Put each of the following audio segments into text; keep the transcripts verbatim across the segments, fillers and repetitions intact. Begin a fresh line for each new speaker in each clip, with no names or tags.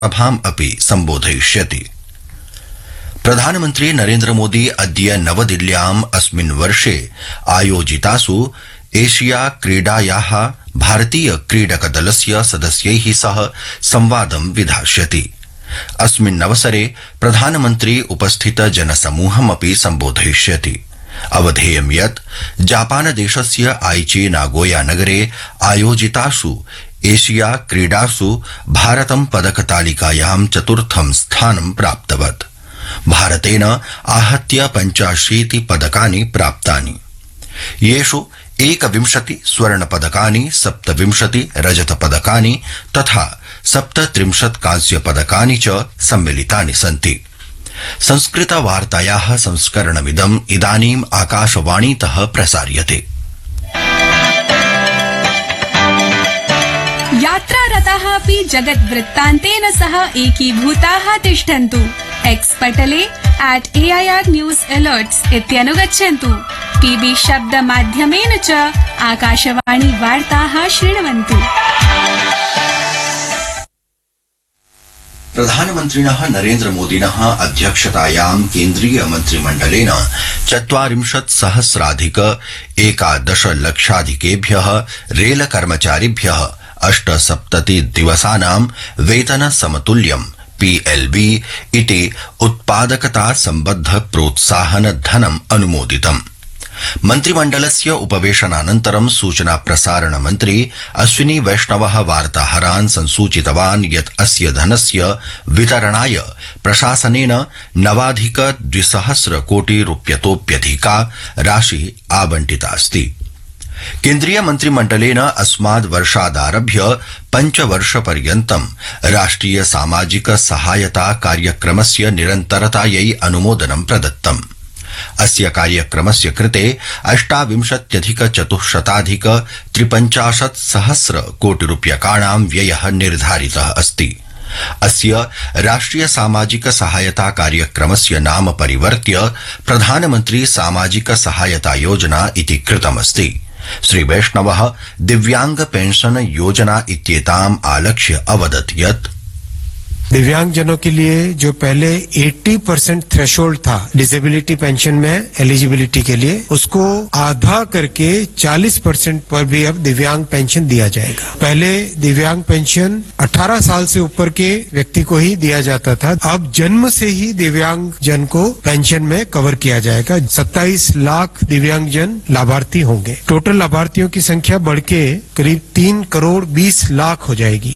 सभाम् अपि सम्बोधयिष्यति। प्रधानमन्त्री नरेन्द्र मोदी अद्य नवदिल्ल्याम् अस्मिन् वर्षे आयोजितासु एशिया क्रीडायाः भारतीय क्रीडक दलस्य सदस्यैः सह संवादं विधास्यति। अस्मिन्नवसरे प्रधानमन्त्री उपस्थित जनसमूहमपि सम्बोधयिष्यति। अवधेयं यत् जापानदेशस्य आइची नागोया नगरे आयोजितासु एशिया क्रीडासु भारतं पदकतालिकायां चतुर्थं स्थानं प्राप्तवत्। भारतेन आहत्य पञ्चाशीति पदकानि प्राप्तानि, येषु एकविंशति स्वर्णपदकानि, सप्तविंशति रजतपदकानि तथा सप्तत्रिंशत् कांस्यपदकानि च सम्मिलितानि सन्ति। संस्कृतवार्तायाः संस्करणमिदम् इदानीम् आकाशवाणीतः प्रसार्यते।
यात्रारताः अपि जगद्वृत्तान्तेन सह एकीभूताः तिष्ठन्तु। X Patle at A I are news अलर्ट्स् इत्यनुगच्छन्तु। TV शब्दमाध्यमेन च आकाशवाणी वार्ताः शृण्वन्तु।
प्रधानमन्त्रिणः नरेन्द्र मोदिनः अध्यक्षतायां केन्द्रीय मन्त्रिमण्डलेन चत्वारिंशत् सहस्राधिक एकादश लक्षाधिकेभ्यः रेल कर्मचारिभ्यः अष्टसप्तति दिवसानां वेतन समतुल्यं पी एल् बी इति उत्पादकता सम्बद्ध प्रोत्साहन धनम् अनुमोदितम्। मन्त्रिमण्डलस्य उपवेशनानन्तरं सूचना प्रसारण मन्त्री अश्विनी वैष्णवः वार्ताहरान् संसूचितवान् यत् अस्य धनस्य वितरणाय प्रशासनेन नवाधिक द्विसहस्र कोटि रूप्यतोप्यधिका राशि आवंटितास्ति। केन्द्रीय मन्त्रिमण्डलेन अस्माद् वर्षादारभ्य पञ्चवर्षपर्यन्तं राष्ट्रिय सामाजिक सहायता कार्यक्रमस्य निरन्तरतायै अनुमोदनं प्रदत्तम्। अस्य कार्यक्रमस्य कृते अष्टाविंशत्यधिक चतुश्शताधिक त्रिपञ्चाशत् सहस्र कोटि रूप्यकाणां व्ययः निर्धारितः अस्ति। अस्य राष्ट्रिय सामाजिक सहायता कार्यक्रमस्य नाम परिवर्त्य प्रधानमन्त्री सामाजिक सहायता योजना इति कृतमस्ति। श्री वैष्णवः दिव्यांग पेंशन योजना इत्येताम् आलक्ष्य अवदत् यत्
दिव्यांगजनों के लिए जो पहले अस्सी परसेंट थ्रेशोल्ड था डिसेबिलिटी पेंशन में एलिजिबिलिटी के लिए, उसको आधा करके चालीस परसेंट पर भी अब दिव्यांग पेंशन दिया जाएगा। पहले दिव्यांग पेंशन अठारह साल से ऊपर के व्यक्ति को ही दिया जाता था, अब जन्म से ही दिव्यांग जन को पेंशन में कवर किया जाएगा। सत्ताईस लाख दिव्यांग जन लाभार्थी होंगे। टोटल लाभार्थियों की संख्या बढ़ के करीब तीन करोड़ बीस लाख हो जाएगी।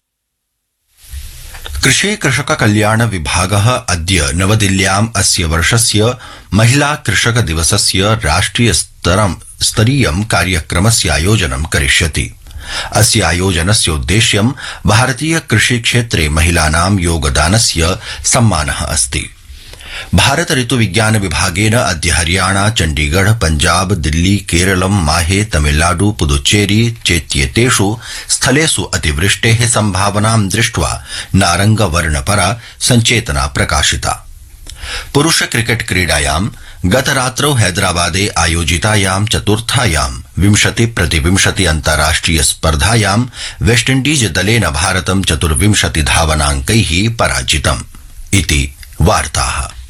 कृषि कृषक कल्याण विभागः अद्य नवदिल्ल्याम् अस्य वर्षस्य महिला कृषक दिवसस्य राष्ट्रिय स्तरीयं कार्यक्रमस्य आयोजनं करिष्यति। अस्य आयोजनस्य उद्देश्यं भारतीय कृषि क्षेत्रे महिलानां योगदानस्य सम्मानः अस्ति। भारत ऋतु विज्ञान विभागेन अद्य हरियाणा, चण्डीगढ़, पञ्जाब, दिल्ली, केरलं, माहे, तमिलनाडु, पुदुच्चेरी चेत्येतेषु स्थलेषु अतिवृष्टेः सम्भावनां दृष्ट्वा नारंगवर्णपरा सञ्चेतना प्रकाशिता। पुरुष क्रिकेट क्रीडायां गतरात्रौ हैदराबादे आयोजितायां चतुर्थायां विंशति प्रतिविंशति अन्ताराष्ट्रिय स्पर्धायां वेस्टइण्डीज दलेन भारतं चतुर्विंशति धावनाङ्कैः पराजितम् इति वार्ताः।